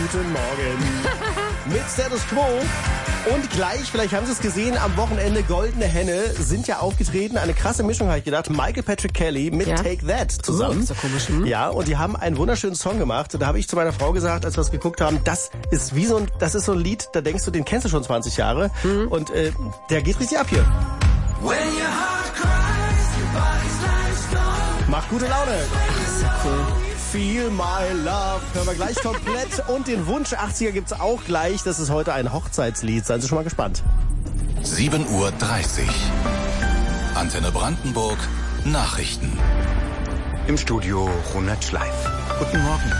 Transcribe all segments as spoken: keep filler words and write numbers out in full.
Guten Morgen. Mit Status Quo. Und gleich, vielleicht haben Sie es gesehen, am Wochenende Goldene Henne sind ja aufgetreten. Eine krasse Mischung, habe ich gedacht. Michael Patrick Kelly mit ja. Take That zusammen. Oh, ist ja komisch, hm? Ja, und die haben einen wunderschönen Song gemacht. Da habe ich zu meiner Frau gesagt, als wir es geguckt haben, das ist wie so ein, das ist so ein Lied, da denkst du, den kennst du schon zwanzig Jahre. Mhm. Und äh, der geht richtig ab hier. When your heart cries, your body's like stone. Macht gute Laune. Ach, so cool. Feel My Love. Hören wir gleich komplett. Und den Wunsch achtziger gibt's auch gleich. Das ist heute ein Hochzeitslied. Seien Sie schon mal gespannt. sieben Uhr dreißig. Antenne Brandenburg. Nachrichten. Im Studio Ronald Schleif. Guten Morgen.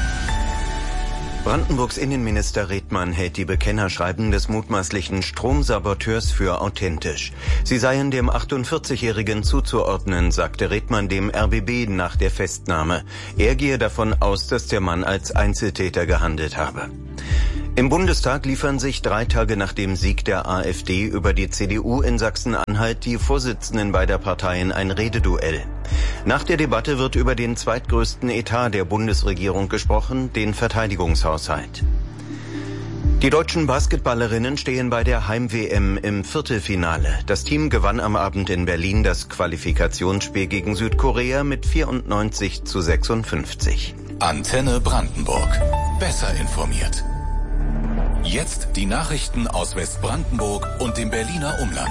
Brandenburgs Innenminister Redmann hält die Bekennerschreiben des mutmaßlichen Stromsaboteurs für authentisch. Sie seien dem achtundvierzigjährigen zuzuordnen, sagte Redmann dem R B B nach der Festnahme. Er gehe davon aus, dass der Mann als Einzeltäter gehandelt habe. Im Bundestag liefern sich drei Tage nach dem Sieg der AfD über die C D U in Sachsen-Anhalt die Vorsitzenden beider Parteien ein Rededuell. Nach der Debatte wird über den zweitgrößten Etat der Bundesregierung gesprochen, den Verteidigungshaushalt. Die deutschen Basketballerinnen stehen bei der Heim-W M im Viertelfinale. Das Team gewann am Abend in Berlin das Qualifikationsspiel gegen Südkorea mit vierundneunzig zu sechsundfünfzig. Antenne Brandenburg. Besser informiert. Jetzt die Nachrichten aus Westbrandenburg und dem Berliner Umland.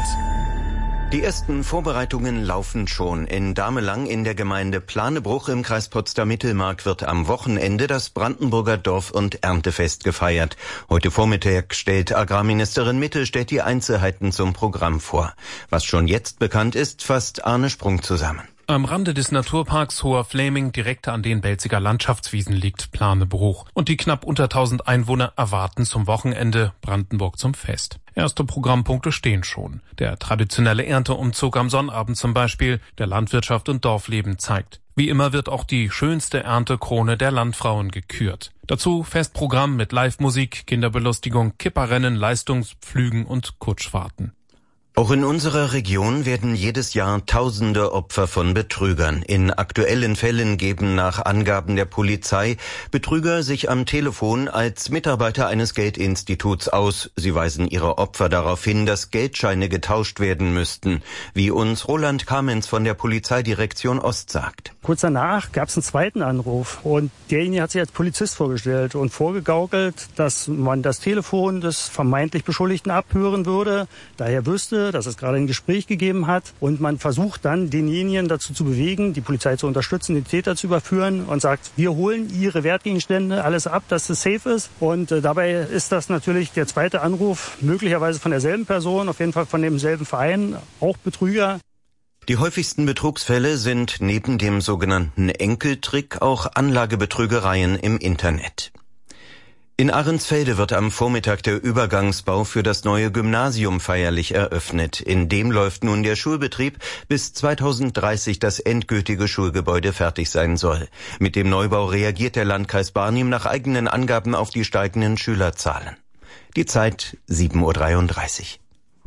Die ersten Vorbereitungen laufen schon. In Damelang in der Gemeinde Planebruch im Kreis Potsdam-Mittelmark wird am Wochenende das Brandenburger Dorf- und Erntefest gefeiert. Heute Vormittag stellt Agrarministerin Mittelstädt die Einzelheiten zum Programm vor. Was schon jetzt bekannt ist, fasst Arne Sprung zusammen. Am Rande des Naturparks Hoher Fläming, direkt an den Belziger Landschaftswiesen, liegt Planebruch. Und die knapp unter tausend Einwohner erwarten zum Wochenende Brandenburg zum Fest. Erste Programmpunkte stehen schon. Der traditionelle Ernteumzug am Sonnabend zum Beispiel, der Landwirtschaft und Dorfleben zeigt. Wie immer wird auch die schönste Erntekrone der Landfrauen gekürt. Dazu Festprogramm mit Live-Musik, Kinderbelustigung, Kipperrennen, Leistungspflügen und Kutschfahrten. Auch in unserer Region werden jedes Jahr tausende Opfer von Betrügern. In aktuellen Fällen geben nach Angaben der Polizei Betrüger sich am Telefon als Mitarbeiter eines Geldinstituts aus. Sie weisen ihre Opfer darauf hin, dass Geldscheine getauscht werden müssten, wie uns Roland Kamenz von der Polizeidirektion Ost sagt. Kurz danach gab es einen zweiten Anruf und derjenige hat sich als Polizist vorgestellt und vorgegaukelt, dass man das Telefon des vermeintlich Beschuldigten abhören würde, daher wüsste, dass es gerade ein Gespräch gegeben hat und man versucht dann denjenigen dazu zu bewegen, die Polizei zu unterstützen, den Täter zu überführen und sagt, wir holen ihre Wertgegenstände, alles ab, dass es safe ist und äh, dabei ist das natürlich der zweite Anruf, möglicherweise von derselben Person, auf jeden Fall von demselben Verein, auch Betrüger. Die häufigsten Betrugsfälle sind neben dem sogenannten Enkeltrick auch Anlagebetrügereien im Internet. In Ahrensfelde wird am Vormittag der Übergangsbau für das neue Gymnasium feierlich eröffnet. In dem läuft nun der Schulbetrieb, bis zweitausenddreißig das endgültige Schulgebäude fertig sein soll. Mit dem Neubau reagiert der Landkreis Barnim nach eigenen Angaben auf die steigenden Schülerzahlen. Die Zeit sieben Uhr dreiunddreißig.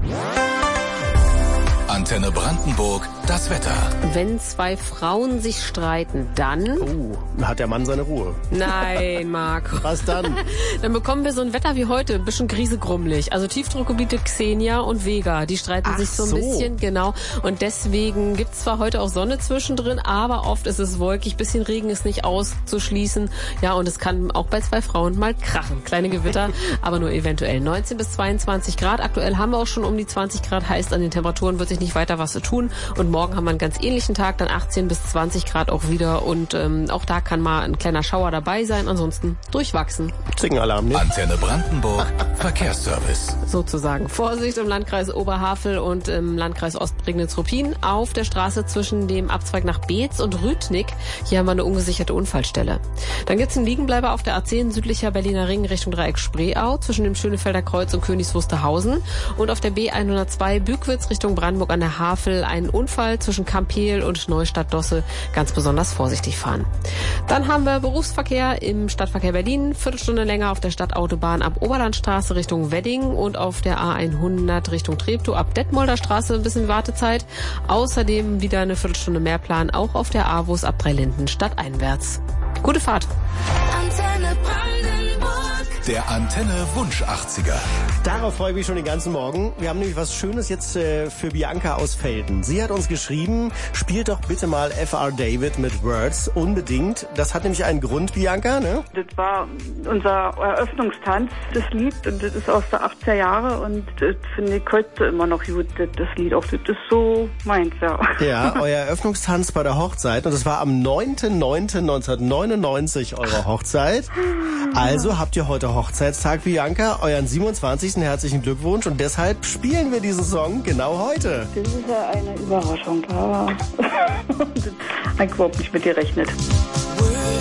Antenne Brandenburg, das Wetter. Wenn zwei Frauen sich streiten, dann... Oh, hat der Mann seine Ruhe. Nein, Marco. Was dann? Dann bekommen wir so ein Wetter wie heute, ein bisschen griesegrummelig. Also Tiefdruckgebiete Xenia und Vega, die streiten Ach sich so ein so. bisschen, genau. Und deswegen gibt's zwar heute auch Sonne zwischendrin, aber oft ist es wolkig, bisschen Regen ist nicht auszuschließen. Ja, und es kann auch bei zwei Frauen mal krachen. Kleine Gewitter, aber nur eventuell. neunzehn bis zweiundzwanzig Grad. Aktuell haben wir auch schon um die zwanzig Grad, heißt an den Temperaturen wird sich nicht weiter was zu tun. Und morgen haben wir einen ganz ähnlichen Tag, dann achtzehn bis zwanzig Grad auch wieder. Und ähm, auch da kann mal ein kleiner Schauer dabei sein. Ansonsten durchwachsen. Zickenalarm, ne? Antenne Brandenburg, Verkehrsservice. Sozusagen. Vorsicht im Landkreis Oberhavel und im Landkreis Ostprignitz-Ruppin auf der Straße zwischen dem Abzweig nach Beetz und Rüthnick. Hier haben wir eine ungesicherte Unfallstelle. Dann gibt's einen Liegenbleiber auf der A zehn südlicher Berliner Ring Richtung Dreieck Spreeau zwischen dem Schönefelder Kreuz und Königs Wusterhausen. Und auf der B hundertzwei Bückwitz Richtung Brandenburg an der Havel ein Unfall zwischen Kampeel und Neustadt-Dosse. Ganz besonders vorsichtig fahren. Dann haben wir Berufsverkehr im Stadtverkehr Berlin. Viertelstunde länger auf der Stadtautobahn ab Oberlandstraße Richtung Wedding und auf der A hundert Richtung Treptow ab Detmolder Straße ein bisschen Wartezeit. Außerdem wieder eine Viertelstunde mehr Plan auch auf der A W O S ab Dreilinden stadteinwärts. Gute Fahrt. Antenne Brandenburg. Der Antenne Wunsch achtziger. Darauf freue ich mich schon den ganzen Morgen. Wir haben nämlich was Schönes jetzt äh, für Bianca aus Velden. Sie hat uns geschrieben, spielt doch bitte mal F R David mit Words, unbedingt. Das hat nämlich einen Grund, Bianca, ne? Das war unser Eröffnungstanz, das Lied, und das ist aus der achtziger Jahre und das finde ich heute immer noch gut, das, das Lied auch, das ist so meins, ja. Ja, euer Eröffnungstanz bei der Hochzeit, und das war am neunten neunten neunzehnhundertneunundneunzig eure Hochzeit. Also habt ihr heute Hochzeitstag, Bianca, euren siebenundzwanzigsten Herzlichen Glückwunsch, und deshalb spielen wir diesen Song genau heute. Das ist ja eine Überraschung, da habe ich überhaupt nicht mit gerechnet.